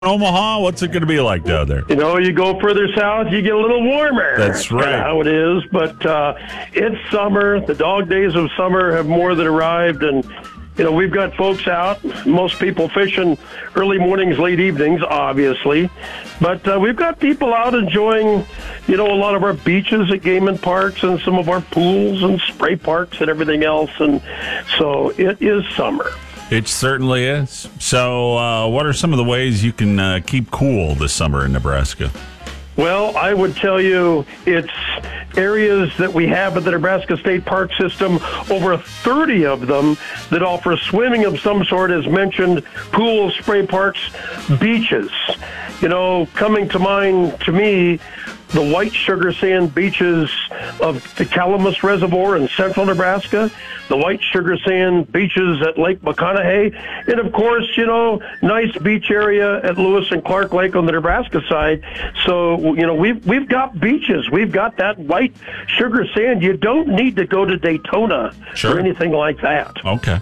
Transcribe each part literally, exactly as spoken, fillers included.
Omaha, what's it going to be like down there? You know, you go further south, you get a little warmer. That's right. That's how it is. But uh, it's summer. The dog days of summer have more than arrived. And, you know, we've got folks out. Most people fishing early mornings, late evenings, obviously. But uh, we've got people out enjoying, you know, a lot of our beaches at Game Parks and some of our pools and spray parks and everything else. And so it is summer. It certainly is. So uh, what are some of the ways you can uh, keep cool this summer in Nebraska? Well, I would tell you it's areas that we have at the Nebraska State Park System, over thirty of them that offer swimming of some sort, as mentioned, pools, spray parks, beaches. You know, coming to mind to me, the white sugar sand beaches of the Calamus Reservoir in central Nebraska, the white sugar sand beaches at Lake McConaughey, and of course, you know, nice beach area at Lewis and Clark Lake on the Nebraska side. So, you know, we've, we've got beaches. We've got that white sugar sand. You don't need to go to Daytona Sure. or anything like that. Okay.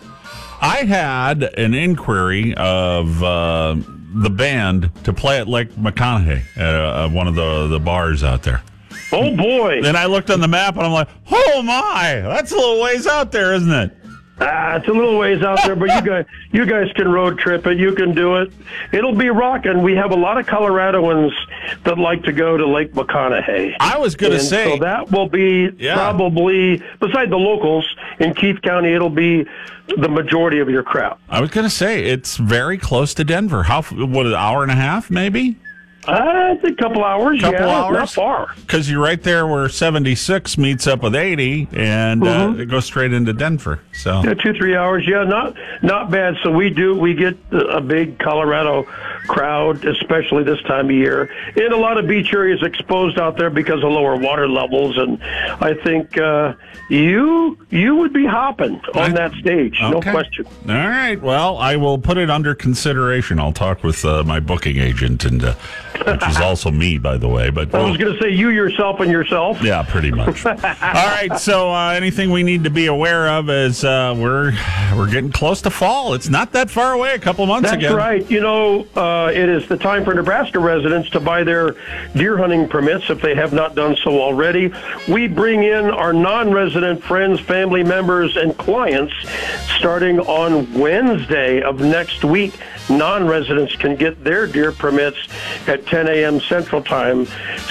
I had an inquiry of uh, the band to play at Lake McConaughey at uh, one of the, the bars out there. Oh, boy. Then I looked on the map and I'm like, oh, my, that's a little ways out there, isn't it? Ah, it's a little ways out there, but you guys, you guys can road trip it. You can do it. It'll be rocking. We have a lot of Coloradoans that like to go to Lake McConaughey. I was going to say. So that will be Yeah. probably, beside the locals in Keith County, it'll be the majority of your crowd. I was going to say, it's very close to Denver. How, what, an hour and a half, maybe? Uh, it's a couple hours, Couple yeah, hours? not far. Because you're right there where seventy-six meets up with eighty, and Mm-hmm. uh, it goes straight into Denver. So Yeah, two, three hours. Yeah, not not bad. So we do, we get a big Colorado crowd, especially this time of year. And a lot of beach areas exposed out there because of lower water levels. And I think uh, you you would be hopping on that stage, no Okay. question. All right. Well, I will put it under consideration. I'll talk with uh, my booking agent, and uh, which is also me, by the way. But I was going to say you, yourself, and yourself. yeah, pretty much. All right. So uh, anything we need to be aware of is uh, we're we're getting close to fall. It's not that far away. A couple months That's again. right. You know, uh, it is the time for Nebraska residents to buy their deer hunting permits if they have not done so already. We bring in our non-resident friends, family members, and clients starting on Wednesday of next week. Non-residents can get their deer permits at ten a.m. Central Time.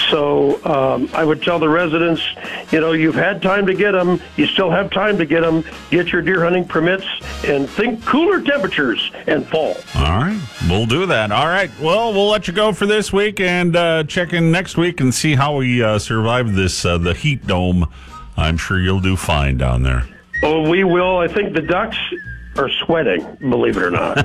So um, I would tell the residents, you know, you've had time to get them. You still have time to get them. Get your deer hunting permits and think cooler temperatures and fall. All right. We'll do that. All right. Well, we'll let you go for this week and uh, check in next week and see how we uh, survive this, uh, the heat dome. I'm sure you'll do fine down there. Oh, we will. I think the ducks are sweating, believe it or not.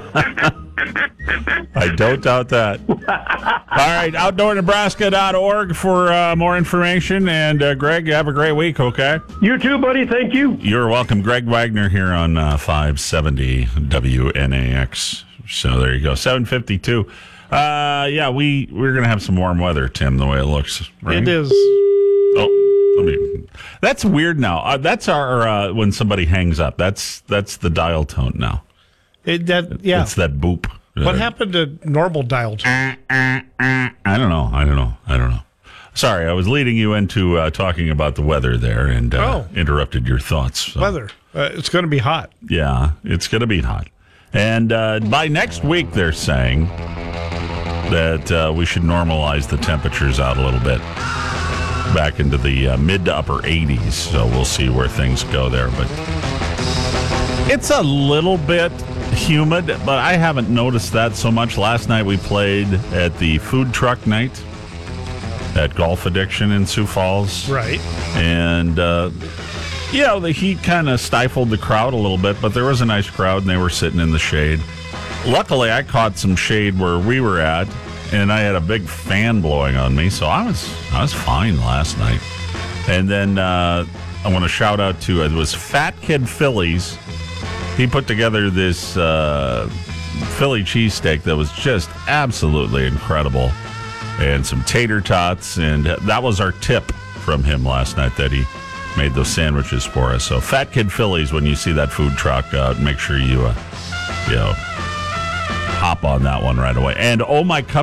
I don't doubt that. All right. outdoor nebraska dot org for uh, more information. And, uh, Greg, have a great week, okay? You too, buddy. Thank you. You're welcome. Greg Wagner here on uh, five seventy W N A X. So there you go. seven fifty-two. Uh, yeah, we, we're going to have some warm weather, Tim, the way it looks. Right? It is. Oh, let me. That's weird now. Uh, that's our, uh, when somebody hangs up. That's that's the dial tone now. It, that, yeah. It's that boop. What Uh, happened to normal dial tone? I don't know. I don't know. I don't know. Sorry, I was leading you into uh, talking about the weather there and uh, Oh. interrupted your thoughts. So. Weather. Uh, it's going to be hot. Yeah, it's going to be hot. And uh, by next week, they're saying that uh, we should normalize the temperatures out a little bit, back into the uh, mid to upper eighties. So we'll see where things go there. But it's a little bit humid, but I haven't noticed that so much. Last night we played at the food truck night at Golf Addiction in Sioux Falls. Right. And, uh, you know, the heat kind of stifled the crowd a little bit, but there was a nice crowd, and they were sitting in the shade. Luckily, I caught some shade where we were at, and I had a big fan blowing on me, so I was I was fine last night. And then uh, I want to shout out to, it was Fat Kid Phillies. He put together this uh, Philly cheesesteak that was just absolutely incredible, and some tater tots, and that was our tip from him last night, that he made those sandwiches for us. So Fat Kid Phillies, when you see that food truck, uh, make sure you, uh, you know, hop hop on that one right away. And Oh My Cup